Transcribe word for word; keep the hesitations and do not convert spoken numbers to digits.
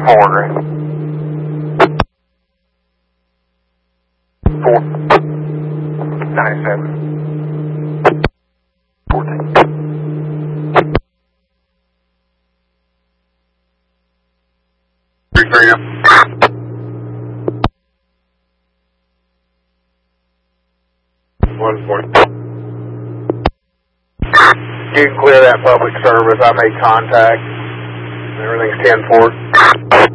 Four. Four. Ninety-seven. Fourteen. Three three up. One forty. You can clear that public service. I made contact. Everything's ten four.